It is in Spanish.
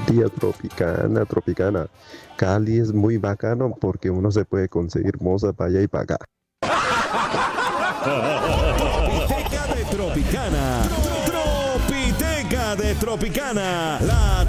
Tía Tropicana, Tropicana. Cali es muy bacano porque uno se puede conseguir moza para allá y para acá. Tropiteca de Tropicana. Tropiteca de Tropicana. La